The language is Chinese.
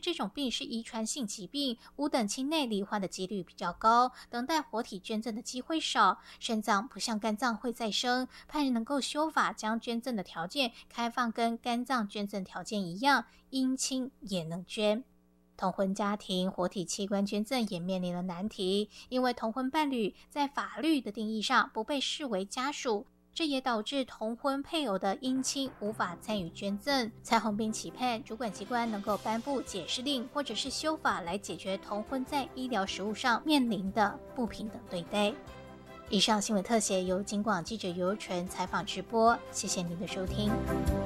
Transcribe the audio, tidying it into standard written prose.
这种病是遗传性疾病，5等亲内罹患的几率比较高，等待活体捐赠的机会少。肾脏不像肝脏会再生，盼能够修法将捐赠的条件开放跟肝脏捐赠条件一样，姻亲也能捐。同婚家庭活体器官捐赠也面临了难题，因为同婚伴侣在法律的定义上不被视为家属，这也导致同婚配偶的姻亲无法参与捐赠。蔡宏斌期盼主管机关能够颁布解释令或者是修法来解决同婚在医疗实务上面临的不平等对待。以上新闻特写由警广记者尤纯采访直播，谢谢您的收听。